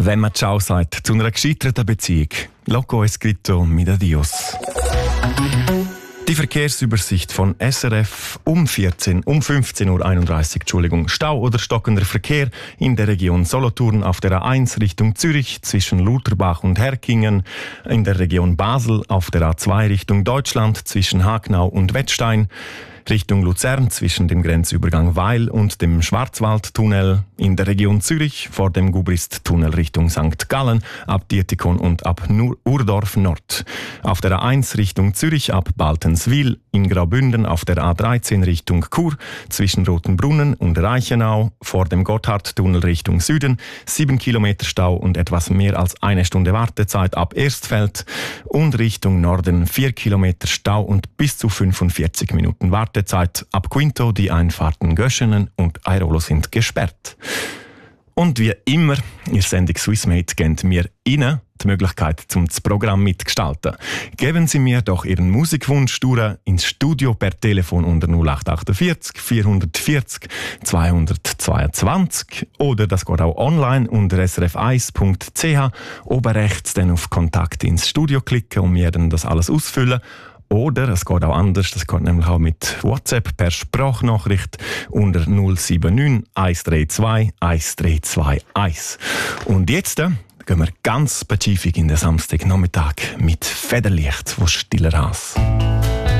Wenn man Ciao sagt zu einer gescheiterten Beziehung, loco escrito mit adios. Die Verkehrsübersicht von SRF um 15:31 Uhr. Stau oder stockender Verkehr in der Region Solothurn auf der A1 Richtung Zürich zwischen Lutherbach und Herkingen, in der Region Basel auf der A2 Richtung Deutschland zwischen Hagnau und Wettstein, Richtung Luzern zwischen dem Grenzübergang Weil und dem Schwarzwaldtunnel, in der Region Zürich vor dem Gubrist-Tunnel Richtung St. Gallen, ab Dietikon und ab Urdorf Nord. Auf der A1 Richtung Zürich ab Baltenswil, in Graubünden auf der A13 Richtung Chur, zwischen Rotenbrunnen und Reichenau, vor dem Gotthardtunnel Richtung Süden, 7 Kilometer Stau und etwas mehr als eine Stunde Wartezeit ab Erstfeld und Richtung Norden 4 Kilometer Stau und bis zu 45 Minuten Wartezeit ab Quinto. Die Einfahrten Göschenen und Airolo sind gesperrt. Und wie immer, in Sendung Swissmate geben wir Ihnen die Möglichkeit, das Programm mitgestalten. Geben Sie mir doch Ihren Musikwunsch durch ins Studio per Telefon unter 0848 440 222 oder das geht auch online unter srf1.ch. Oben rechts dann auf Kontakt ins Studio klicken und mir dann das alles ausfüllen. Oder es geht auch anders, das geht nämlich auch mit WhatsApp per Sprachnachricht unter 079 132 1321. Und jetzt gehen wir ganz spezifisch in den Samstagnachmittag mit Federlicht von Stiller Haas.